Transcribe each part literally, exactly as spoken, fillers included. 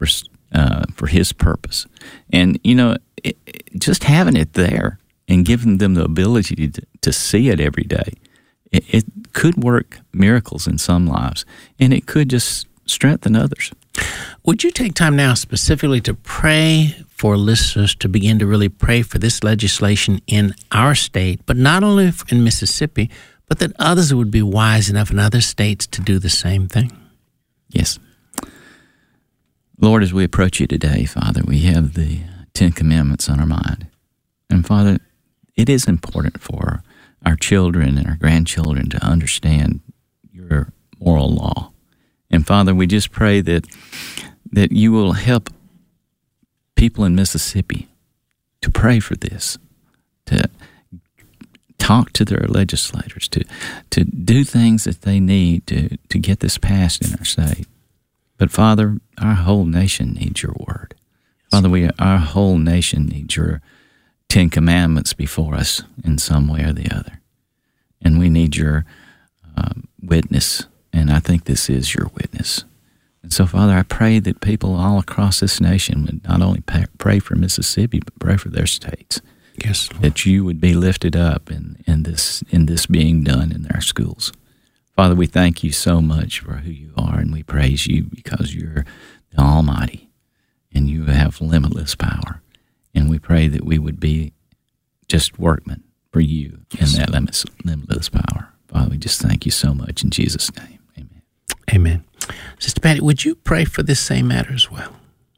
for uh, for His purpose. And, you know, it, it, just having it there and giving them the ability to, to see it every day, it, it could work miracles in some lives, and it could just strengthen others. Would you take time now specifically to pray for listeners to begin to really pray for this legislation in our state, but not only in Mississippi, but that others would be wise enough in other states to do the same thing? Yes. Lord, as we approach you today, Father, we have the Ten Commandments on our mind. And Father, it is important for our children and our grandchildren to understand your moral law. And Father, we just pray that that you will help people in Mississippi to pray for this, to talk to their legislators, to to do things that they need to, to get this passed in our state. But Father, our whole nation needs your word. Father, we our whole nation needs your Ten Commandments before us in some way or the other. And we need your um, witness. And I think this is your witness. And so, Father, I pray that people all across this nation would not only pay, pray for Mississippi, but pray for their states. Yes, Lord. That you would be lifted up in, in this in this being done in our schools. Father, we thank you so much for who you are, and we praise you because you're the Almighty, and you have limitless power. And we pray that we would be just workmen for you yes, in that limitless, limitless power. Father, we just thank you so much in Jesus' name. Amen. Amen. Sister Patty, would you pray for this same matter as well?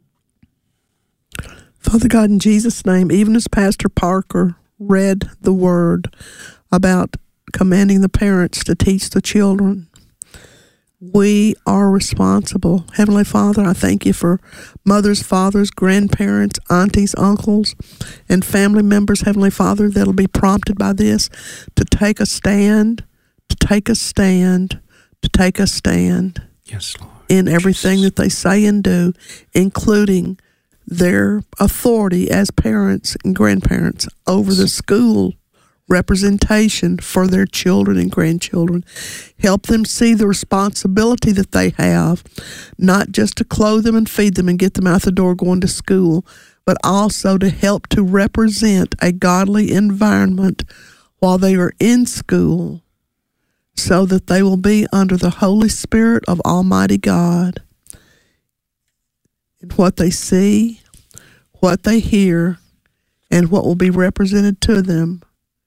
Father God, in Jesus' name, even as Pastor Parker read the word about commanding the parents to teach the children, we are responsible. Heavenly Father, I thank you for mothers, fathers, grandparents, aunties, uncles, and family members, Heavenly Father, that'll be prompted by this to take a stand, to take a stand, to take a stand. Yes, Lord. In everything Jesus. that they say and do, including their authority as parents and grandparents over the school representation for their children and grandchildren. Help them see the responsibility that they have, not just to clothe them and feed them and get them out the door going to school, but also to help to represent a godly environment while they are in school, so that they will be under the Holy Spirit of Almighty God. And what they see, what they hear, and what will be represented to them.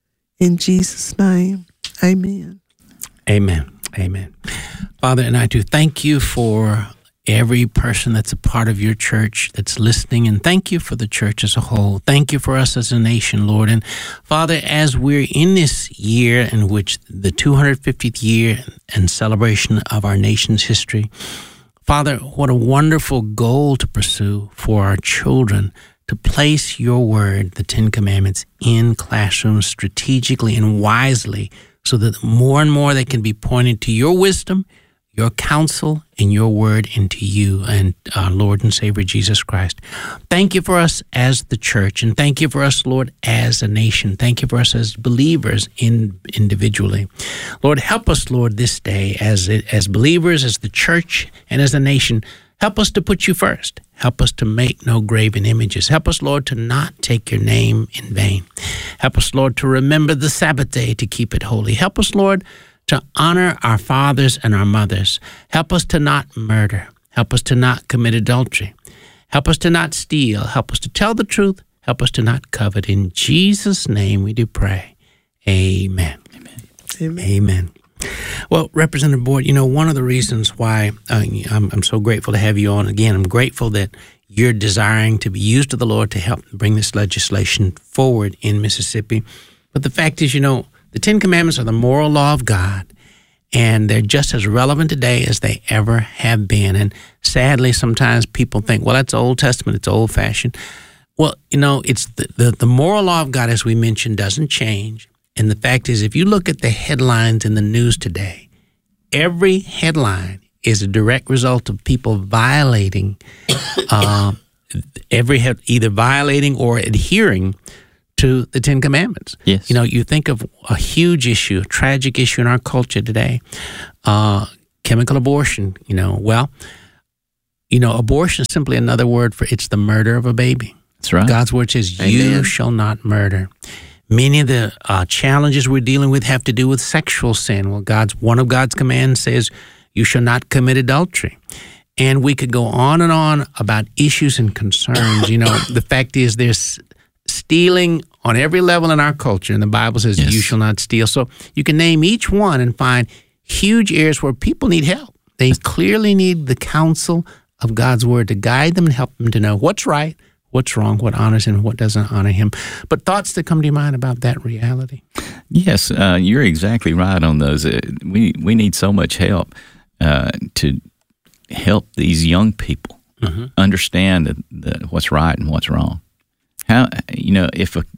In Jesus' name, amen. Amen. Amen. Father, and I do thank you for every person that's a part of your church that's listening, and thank you for the church as a whole. Thank you for us as a nation, Lord. And Father, as we're in this year in which the two hundred fiftieth year and celebration of our nation's history, Father, what a wonderful goal to pursue for our children, to place your word, the Ten Commandments, in classrooms strategically and wisely, so that more and more they can be pointed to your wisdom, your counsel, and your word, and to you and our Lord and Savior Jesus Christ. Thank you for us as the church, and thank you for us, Lord, as a nation. Thank you for us as believers in individually. Lord, help us, Lord, this day as as believers, as the church, and as a nation. Help us to put you first. Help us to make no graven images. Help us, Lord, to not take your name in vain. Help us, Lord, to remember the Sabbath day, to keep it holy. Help us, Lord, to honor our fathers and our mothers. Help us to not murder. Help us to not commit adultery. Help us to not steal. Help us to tell the truth. Help us to not covet. In Jesus' name we do pray. Amen. Amen. Amen. Amen. Well, Representative Boyd, you know, one of the reasons why uh, I'm, I'm so grateful to have you on again, I'm grateful that you're desiring to be used of the Lord to help bring this legislation forward in Mississippi. But the fact is, you know, the Ten Commandments are the moral law of God, and they're just as relevant today as they ever have been. And sadly, sometimes people think, well, that's Old Testament, it's old-fashioned. Well, you know, it's the, the, the moral law of God, as we mentioned, doesn't change. And the fact is, if you look at the headlines in the news today, every headline is a direct result of people violating, uh, every either violating or adhering to the Ten Commandments. Yes. You know, you think of a huge issue, a tragic issue in our culture today, uh, chemical abortion. You know, well, you know, abortion is simply another word for it's the murder of a baby. That's right. God's word says, Amen. you shall not murder. Many of the uh, challenges we're dealing with have to do with sexual sin. Well, God's one of God's commands says, you shall not commit adultery. And we could go on and on about issues and concerns. You know, the fact is there's stealing on every level in our culture, and the Bible says, Yes. you shall not steal. So you can name each one and find huge areas where people need help. They clearly need the counsel of God's word to guide them and help them to know what's right, what's wrong, what honors him, and what doesn't honor him. But thoughts that come to your mind about that reality? Yes, uh, you're exactly right on those. Uh, we we need so much help uh, to help these young people Mm-hmm. understand the, the, what's right and what's wrong. How you know if a,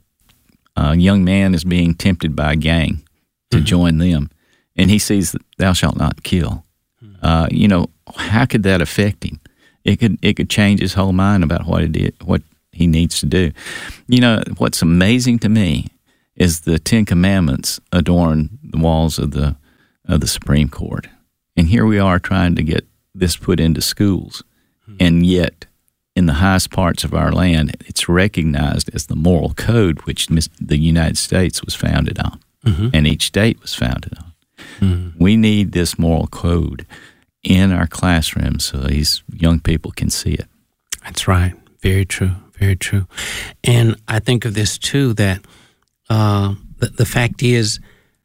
a young man is being tempted by a gang to Mm-hmm. join them, and he sees that thou shalt not kill, uh, you know, how could that affect him? It could it could change his whole mind about what it is, what he needs to do. You know, what's amazing to me is the Ten Commandments adorn the walls of the of the Supreme Court, and here we are trying to get this put into schools, and yet in the highest parts of our land, it's recognized as the moral code which the United States was founded on, Mm-hmm. and each state was founded on. Mm-hmm. We need this moral code in our classrooms so these young people can see it. That's right. Very true. Very true. And I think of this too, that uh, the, the fact is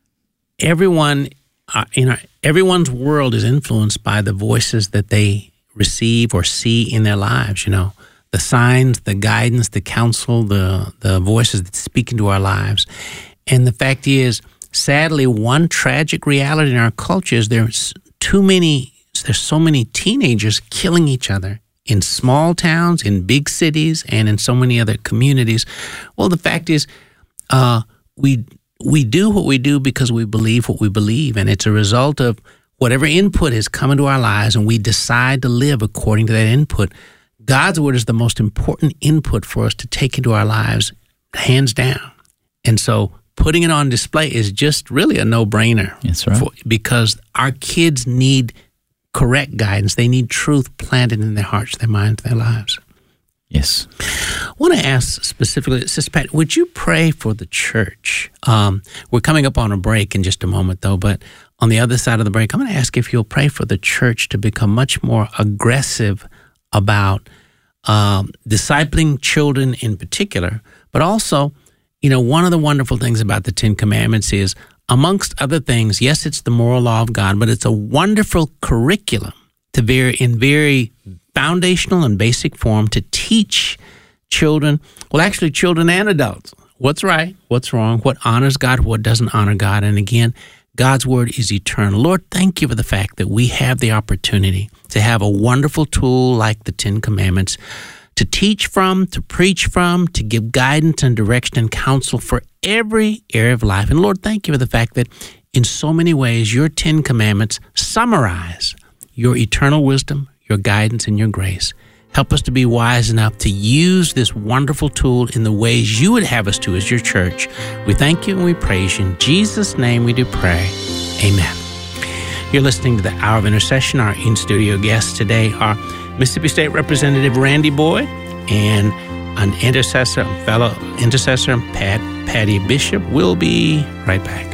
everyone, uh, you know, everyone's world is influenced by the voices that they receive or see in their lives, you know, the signs, the guidance, the counsel, the, the voices that speak into our lives. And the fact is, sadly, one tragic reality in our culture is there's too many, there's so many teenagers killing each other in small towns, in big cities, and in so many other communities. Well, the fact is, uh, we we do what we do because we believe what we believe, and it's a result of whatever input has come into our lives, and we decide to live according to that input. God's word is the most important input for us to take into our lives, hands down. And so putting it on display is just really a no-brainer. That's right. For, because our kids need correct guidance. They need truth planted in their hearts, their minds, their lives. Yes. I want to ask specifically, Sister Pat, would you pray for the church? Um, we're coming up on a break in just a moment, though, but on the other side of the break, I'm going to ask if you'll pray for the church to become much more aggressive about um, discipling children in particular, but also, you know, one of the wonderful things about the Ten Commandments is, amongst other things, yes, it's the moral law of God, but it's a wonderful curriculum to very, in very foundational and basic form to teach children, well, actually children and adults, what's right, what's wrong, what honors God, what doesn't honor God. And again, God's word is eternal. Lord, thank you for the fact that we have the opportunity to have a wonderful tool like the Ten Commandments to teach from, to preach from, to give guidance and direction and counsel for every area of life. And Lord, thank you for the fact that in so many ways, your Ten Commandments summarize your eternal wisdom, your guidance, and your grace. Help us to be wise enough to use this wonderful tool in the ways you would have us to as your church. We thank you and we praise you. In Jesus' name we do pray. Amen. You're listening to the Hour of Intercession. Our in-studio guests today are Mississippi State Representative Randy Boyd and an intercessor, fellow intercessor, Pat, Patty Bishop. We'll be right back.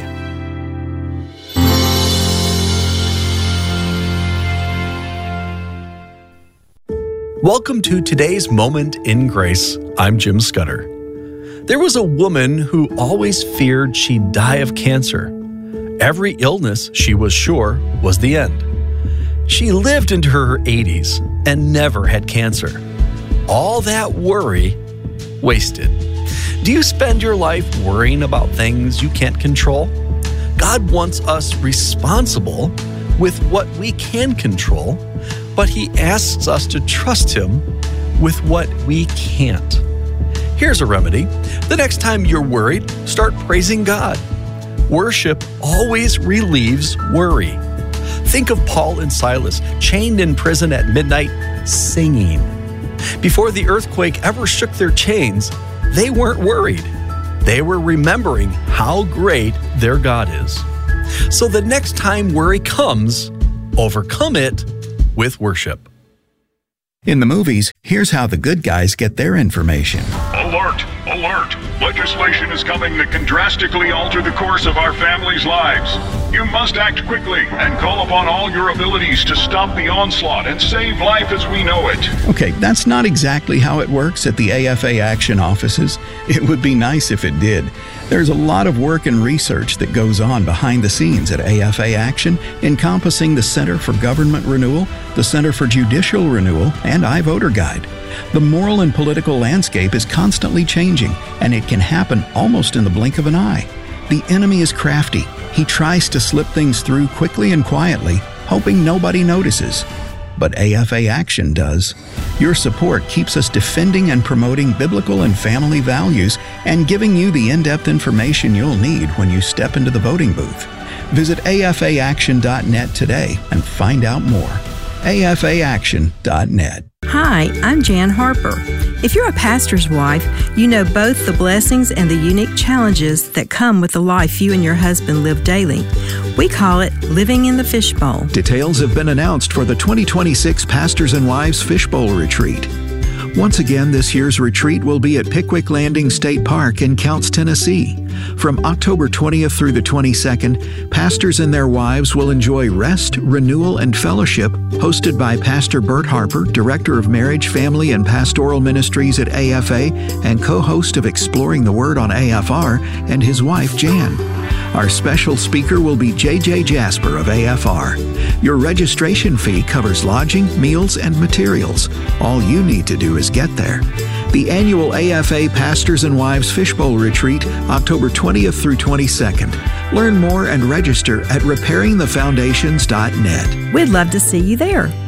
Welcome to today's Moment in Grace. I'm Jim Scudder. There was a woman who always feared she'd die of cancer. Every illness, she was sure, was the end. She lived into her eighties and never had cancer. All that worry, wasted. Do you spend your life worrying about things you can't control? God wants us responsible with what we can control, but He asks us to trust Him with what we can't. Here's a remedy. The next time you're worried, start praising God. Worship always relieves worry. Think of Paul and Silas, chained in prison at midnight, singing. Before the earthquake ever shook their chains, they weren't worried. They were remembering how great their God is. So the next time worry comes, overcome it with worship. In the movies, here's how the good guys get their information. Alert! Alert! Legislation is coming that can drastically alter the course of our families' lives. You must act quickly and call upon all your abilities to stop the onslaught and save life as we know it. Okay, that's not exactly how it works at the A F A Action offices. It would be nice if it did. There's a lot of work and research that goes on behind the scenes at A F A Action, encompassing the Center for Government Renewal, the Center for Judicial Renewal, and iVoter Guide. The moral and political landscape is constantly changing, and it can happen almost in the blink of an eye. The enemy is crafty. He tries to slip things through quickly and quietly, hoping nobody notices. But A F A Action does. Your support keeps us defending and promoting biblical and family values and giving you the in-depth information you'll need when you step into the voting booth. Visit A F A action dot net today and find out more. A F A action dot net. Hi, I'm Jan Harper. If you're a pastor's wife, you know both the blessings and the unique challenges that come with the life you and your husband live daily. We call it living in the fishbowl. Details have been announced for the twenty twenty-six Pastors and Wives Fishbowl Retreat. Once again, this year's retreat will be at Pickwick Landing State Park in Counce, Tennessee. From October twentieth through the twenty-second, pastors and their wives will enjoy rest, renewal, and fellowship hosted by Pastor Bert Harper, Director of Marriage, Family, and Pastoral Ministries at A F A and co-host of Exploring the Word on A F R, and his wife, Jan. Our special speaker will be J J Jasper of A F R. Your registration fee covers lodging, meals, and materials. All you need to do is get there. The annual A F A Pastors and Wives Fishbowl Retreat, October twentieth through twenty-second. Learn more and register at repairing the foundations dot net. We'd love to see you there.